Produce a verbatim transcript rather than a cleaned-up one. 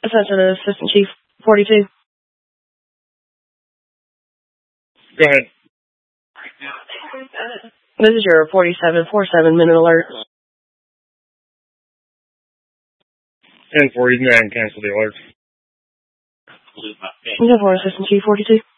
Attention, Assistant Chief forty-two. Go ahead. This is your forty-seven forty-seven minute alert. ten four, you can go ahead and cancel the alert. ten four, Assistant Chief forty-two.